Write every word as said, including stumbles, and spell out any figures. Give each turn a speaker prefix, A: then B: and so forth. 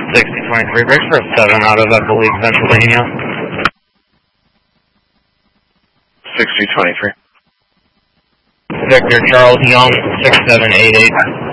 A: sixty twenty-three, brakes for a seven out of, I believe, Pennsylvania.
B: sixty twenty-three.
A: Victor Charles Young, six seven eight eight.